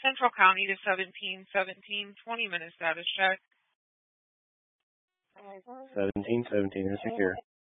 Central County to 1717, 20-minute status check. 1717 is secure.